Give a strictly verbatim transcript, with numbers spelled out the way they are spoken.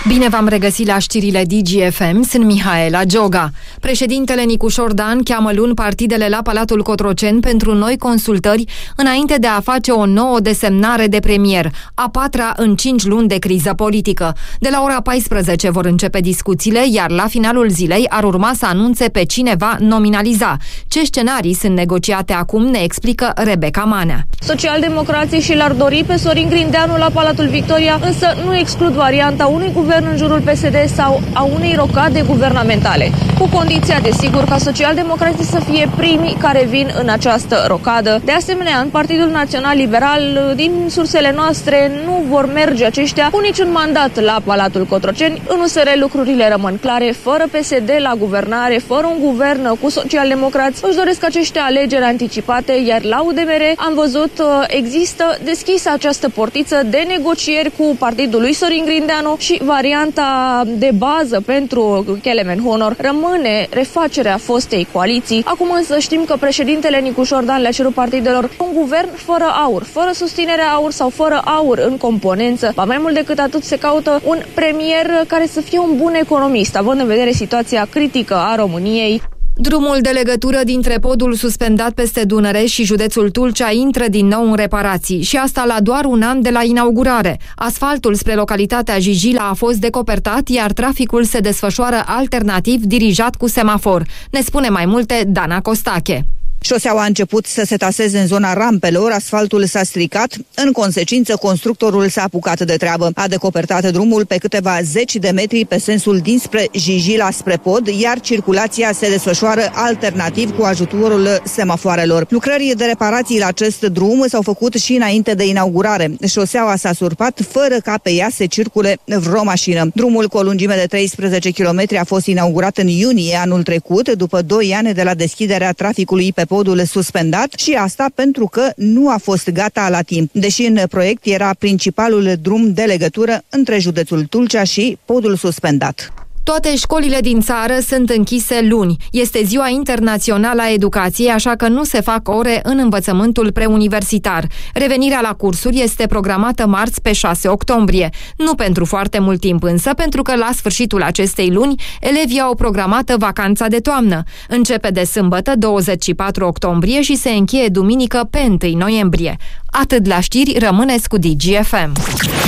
Bine v-am regăsit la știrile D G F M, sunt Mihaela Gioga. Președintele Nicușor Dan cheamă luni partidele la Palatul Cotroceni pentru noi consultări înainte de a face o nouă desemnare de premier, a patra în cinci luni de criză politică. De la ora paisprezece vor începe discuțiile, iar la finalul zilei ar urma să anunțe pe cine va nominaliza. Ce scenarii sunt negociate acum, ne explică Rebecca Manea. Socialdemocrații și l-ar dori pe Sorin Grindeanu la Palatul Victoria, însă nu exclud varianta unui guvern în jurul P S D sau a unei rocade guvernamentale, cu condiția, desigur, ca socialdemocrații să fie primii care vin în această rocadă. De asemenea, în Partidul Național Liberal, din sursele noastre, nu vor merge aceștia cu niciun mandat la Palatul Cotroceni. În U S R lucrurile rămân clare, fără P S D la guvernare, fără un guvern cu socialdemocrați. Își doresc aceștia alegeri anticipate, iar la U D M R am văzut există deschisă această portiță de negocieri cu partidul lui Sorin Grindeanu și varianta de bază pentru Kelemen Honor rămâne refacerea fostei coaliții. Acum însă știm că președintele Nicușor Dan le-a cerut partidelor un guvern fără aur, fără susținerea aur sau fără aur în componență. Ba mai mult decât atât, se caută un premier care să fie un bun economist, având în vedere situația critică a României. Drumul de legătură dintre podul suspendat peste Dunăre și județul Tulcea intră din nou în reparații și asta la doar un an de la inaugurare. Asfaltul spre localitatea Jijila a fost decopertat, iar traficul se desfășoară alternativ dirijat cu semafor. Ne spune mai multe Dana Costache. Șoseaua a început să se taseze în zona rampelor, asfaltul s-a stricat, în consecință constructorul s-a apucat de treabă. A decopertat drumul pe câteva zeci de metri pe sensul dinspre Jijila spre pod, iar circulația se desfășoară alternativ cu ajutorul semafoarelor. Lucrări de reparații la acest drum s-au făcut și înainte de inaugurare. Șoseaua s-a surpat fără ca pe ea să circule vreo mașină. Drumul cu o lungime de treisprezece kilometri a fost inaugurat în iunie anul trecut, după doi ani de la deschiderea traficului pe podul suspendat, și asta pentru că nu a fost gata la timp, deși în proiect era principalul drum de legătură între județul Tulcea și podul suspendat. Toate școlile din țară sunt închise luni. Este Ziua Internațională a Educației, așa că nu se fac ore în învățământul preuniversitar. Revenirea la cursuri este programată marți pe șase octombrie. Nu pentru foarte mult timp însă, pentru că la sfârșitul acestei luni elevii au programată vacanța de toamnă. Începe de sâmbătă douăzeci și patru octombrie și se încheie duminică pe întâi noiembrie. Atât la știri, rămâneți cu D G F M.